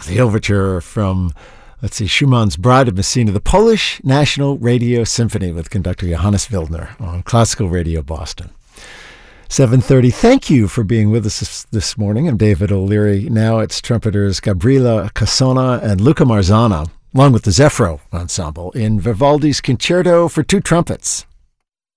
the overture from, Schumann's Bride of Messina, the Polish National Radio Symphony with conductor Johannes Wildner on Classical Radio Boston. 7:30. Thank you for being with us this morning. I'm David O'Leary. Now it's trumpeters Gabriela Casona and Luca Marzana, along with the Zefro Ensemble, in Vivaldi's Concerto for Two Trumpets.